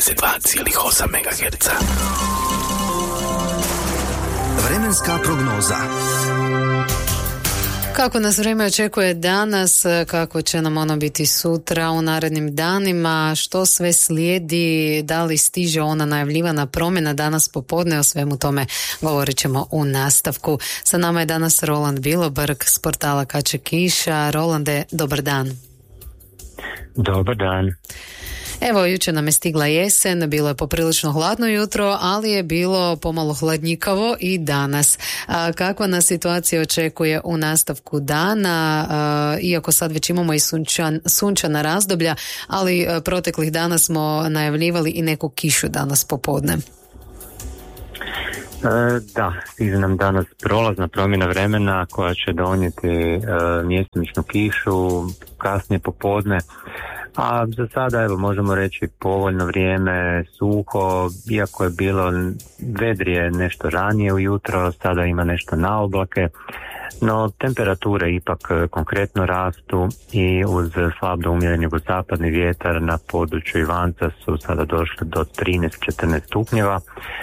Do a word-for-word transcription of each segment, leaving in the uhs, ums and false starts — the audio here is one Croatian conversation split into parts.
devedeset dva zarez osam megaherca. Vremenska prognoza. Kako nas vrijeme očekuje danas, kako će nam ono biti sutra u narednim danima, što sve slijedi, da li stiže ona najavljivana promjena danas popodne, o svemu tome govorit ćemo u nastavku. Sa nama je danas Roland Bilobrg s portala Kače kiša. Rolande, dobar dan. Dobar dan. Evo, jučer nam je stigla jesen, bilo je poprilično hladno jutro, ali je bilo pomalo hladnjikavo i danas. A, kakva nas situacija očekuje u nastavku dana, a, iako sad već imamo i sunčan, sunčana razdoblja, ali a, proteklih dana smo najavljivali i neku kišu danas popodne. E, da, stiže nam danas prolazna promjena vremena koja će donijeti e, mjestimičnu kišu kasnije popodne. A za sada, evo, možemo reći povoljno vrijeme, suho, iako je bilo vedrije nešto ranije ujutro, sada ima nešto na oblake, no temperature ipak konkretno rastu i uz slab do umjeren jugozapadni vjetar na području Ivanca su sada došli do trinaest do četrnaest stupnjeva.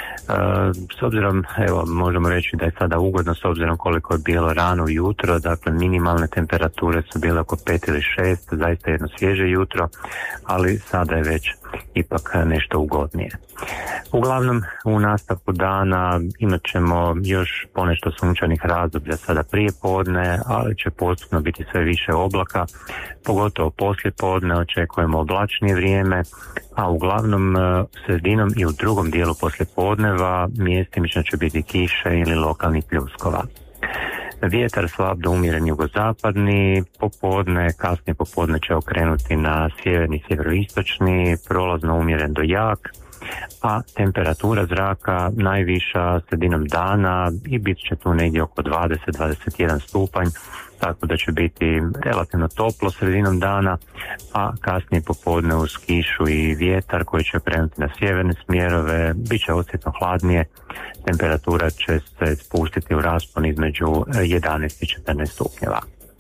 S obzirom, evo, možemo reći da je sada ugodno s obzirom koliko je bilo rano ujutro, dakle minimalne temperature su bile oko pet ili šest, zaista jedno svježe jutro, ali sada je već ipak nešto ugodnije. Uglavnom, u nastavku dana imat ćemo još ponešto sunčanih razdoblja sada prije podne, ali će postupno biti sve više oblaka, pogotovo poslije podne očekujemo oblačnije vrijeme, a uglavnom sredinom i u drugom dijelu poslije podneva mjestimično će biti kiše ili lokalnih pljuskova. Vjetar slab do umjeren jugozapadni, popodne, kasnije popodne će okrenuti na sjeverni, sjeveroistočni, prolazno umjeren do jak, a temperatura zraka najviša sredinom dana i bit će tu negdje oko dvadeset do dvadeset jedan stupanj, tako da će biti relativno toplo sredinom dana, a kasnije popodne uz kišu i vjetar koji će krenuti na sjeverne smjerove, bit će osjetno hladnije, temperatura će se spustiti u raspon između jedanaest i četrnaest stupnjeva.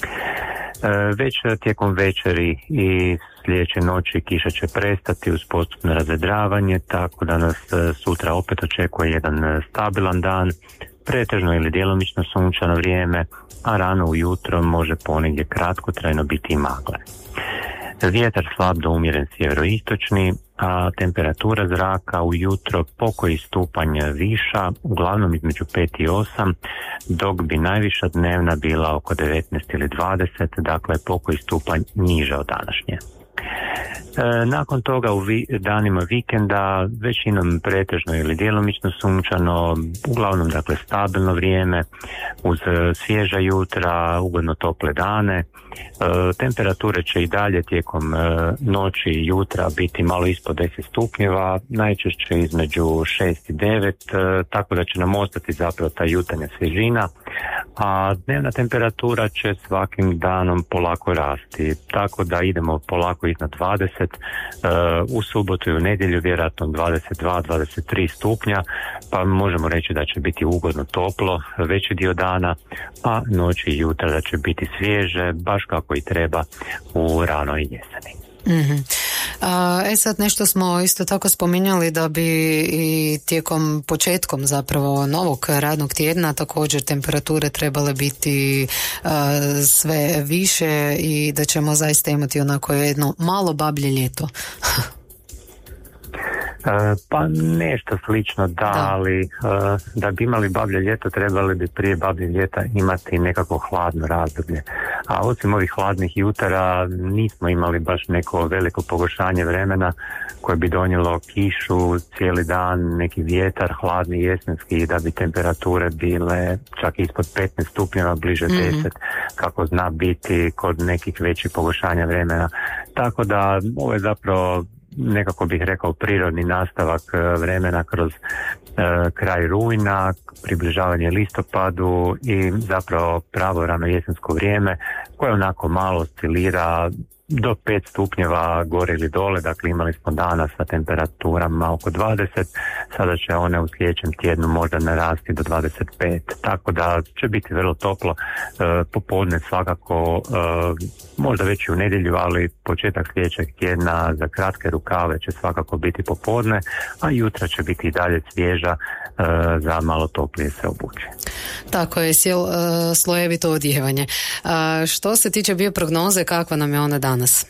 Već tijekom večeri i sljedeće noći kiša će prestati uz postupno razvedravanje, tako da nas sutra opet očekuje jedan stabilan dan, pretežno ili djelomično sunčano vrijeme, a rano ujutro može ponegdje kratkotrajno biti i magle. Vjetar slab do umjeren sjeveroistočni, a temperatura zraka ujutro pokoji stupanj viša, uglavnom između pet i osam, dok bi najviša dnevna bila oko devetnaest ili dvadeset, dakle pokoji stupanj niža od današnje. E, nakon toga u vi, danima vikenda većinom pretežno ili djelomično sunčano, uglavnom dakle stabilno vrijeme uz svježa jutra, ugodno tople dane. E, temperature će i dalje tijekom e, noći i jutra biti malo ispod deset stupnjeva, najčešće između šest i devet, e, tako da će nam ostati zapravo ta jutarnja svježina, a dnevna temperatura će svakim danom polako rasti, tako da idemo polako iznad dvadeset, u subotu i u nedjelju vjerojatno dvadeset dva do dvadeset tri stupnja, pa možemo reći da će biti ugodno toplo veći dio dana, a noći i jutra da će biti svježe, baš kako i treba u ranoj jeseni. Mm-hmm. E sad nešto smo isto tako spominjali da bi i tijekom početkom zapravo novog radnog tjedna također temperature trebale biti uh, sve više i da ćemo zaista imati onako jedno malo bablje ljeto. E, pa nešto slično da, da. ali e, da bi imali bablje ljeto trebali bi prije bablje ljeta imati nekako hladno razdoblje, a osim ovih hladnih jutara nismo imali baš neko veliko pogoršanje vremena koje bi donijelo kišu cijeli dan, neki vjetar hladni jesenski da bi temperature bile čak ispod petnaest stupnjeva, bliže mm-hmm. deset, kako zna biti kod nekih većih pogoršanja vremena, tako da ovo je zapravo nekako bih rekao prirodni nastavak vremena kroz e, kraj rujna, približavanje listopadu i zapravo pravo rano jesensko vrijeme koje onako malo oscilira do pet stupnjeva gore ili dole, dakle imali smo danas sa temperaturama oko dvadeset, sada će one u sljedećem tjednu možda narasti do dvadeset pet, tako da će biti vrlo toplo, e, popodne svakako, e, možda već i u nedjelju, ali početak sljedećeg tjedna za kratke rukave će svakako biti popodne, a jutra će biti i dalje svježa, e, za malo toplije se obući. Tako je, sjel, uh, slojevito odjevanje. Uh, što se tiče bioprognoze, kakva nam je ona danas?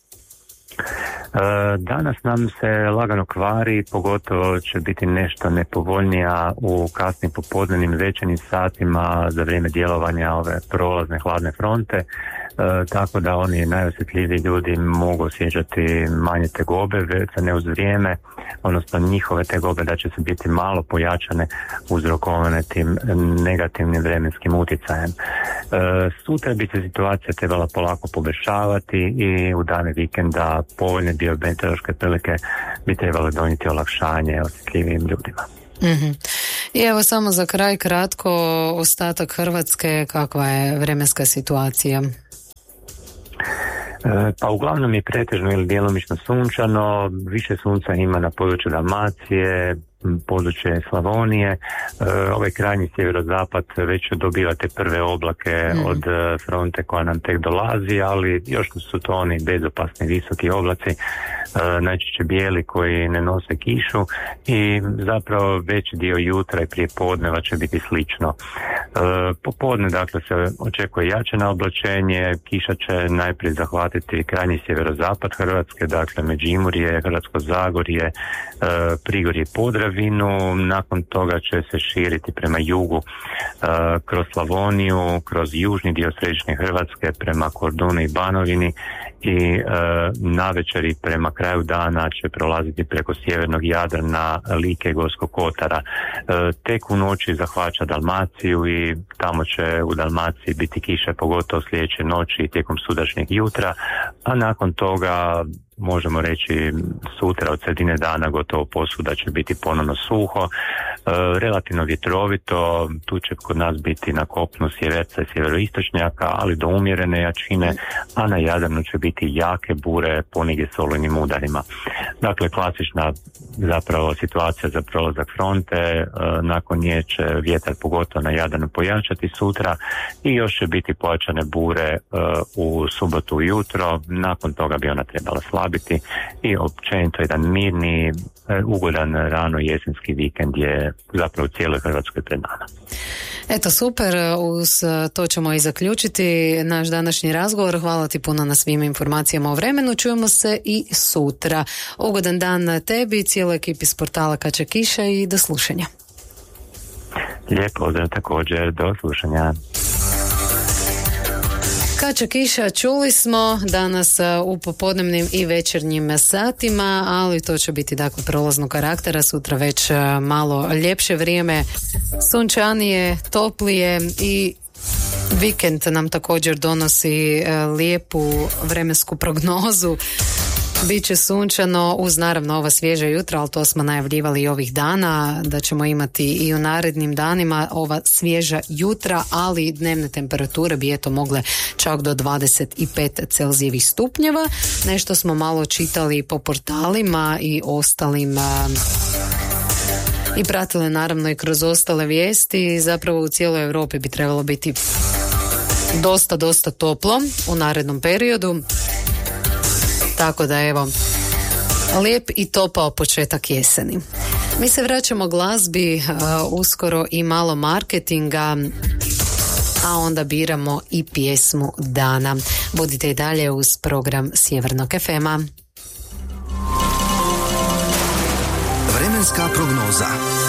Danas nam se lagano kvari, pogotovo će biti nešto nepovoljnija u kasnim popodnevnim večernjim satima za vrijeme djelovanja ove prolazne hladne fronte, e, tako da oni najosjetljiviji ljudi mogu osjećati manje tegobe vezane uz vrijeme, odnosno njihove tegobe da će se biti malo pojačane uzrokovane tim negativnim vremenskim utjecajem. E, sutra bi se situacija trebala polako poboljšavati i u dane vikenda povoljne biometeorološke prilike bi trebale donijeti olakšanje osjetljivim ljudima. Mm-hmm. I evo samo za kraj kratko, ostatak Hrvatske, kakva je vremenska situacija? Pa uglavnom je pretežno ili djelomično sunčano, više sunca ima na području Dalmacije, područje Slavonije, ovaj krajnji sjeverozapad već dobiva te prve oblake mm. od fronte koja nam tek dolazi, ali još su to oni bezopasni visoki oblaci, najčešće bijeli koji ne nose kišu i zapravo veći dio jutra i prije podneva će biti slično. Popodne dakle se očekuje jačeno oblačenje, kiša će najprije zahvatiti krajnji sjeverozapad Hrvatske, dakle Međimurje, Hrvatsko Zagorje, Prigorje, Podravinu, nakon toga će se širiti prema jugu kroz Slavoniju, kroz južni dio središnje Hrvatske prema Kordunu i Banovini i navečer i prema kraju dana će prolaziti preko sjevernog Jadrana, Like i Gorskog Kotara. Tek u noći zahvaća Dalmaciju i tamo će u Dalmaciji biti kiše, pogotovo sljedeće noći i tijekom sutrašnjeg jutra, a nakon toga možemo reći sutra od sredine dana gotovo posvuda će biti ponovno suho, e, relativno vjetrovito, tu će kod nas biti na kopnu sjeverca i sjeveroistočnjaka, ali do umjerene jačine, a na Jadranu će biti jake bure ponegdje s olujnim udarima. Dakle, klasična zapravo situacija za prolazak fronte, e, nakon nje će vjetar pogotovo na Jadranu pojačati sutra i još će biti pojačane bure e, u subotu ujutro, nakon toga bi ona trebala slabiti i općenito jedan mirni, ugodan rano jesenski vikend je zapravo u cijeloj Hrvatskoj pred nama. Eto, super, uz to ćemo i zaključiti naš današnji razgovor. Hvala ti puno na svim informacijama o vremenu, čujemo se i sutra. Ugodan dan tebi, cijeloj ekipi s portala Kače kiša i do slušanja. Lijep pozdrav također, do slušanja. Kača kiša čuli smo danas u popodnevnim i večernjim satima, ali to će biti dakle prolaznog karaktera, sutra već malo ljepše vrijeme, sunčanije, toplije i vikend nam također donosi lijepu vremensku prognozu. Biće sunčano uz naravno ova svježa jutra, ali to smo najavljivali i ovih dana da ćemo imati i u narednim danima ova svježa jutra, ali dnevne temperature bi eto mogle čak do dvadeset pet Celzijevih stupnjeva. Nešto smo malo čitali po portalima i ostalim i pratili naravno i kroz ostale vijesti. Zapravo u cijeloj Europi bi trebalo biti dosta, dosta toplo u narednom periodu. Tako da evo, lijep i topao početak jeseni. Mi se vraćamo glazbi, uh, uskoro i malo marketinga, a onda biramo i pjesmu dana. Budite i dalje uz program Sjevernog ef ema. Vremenska prognoza.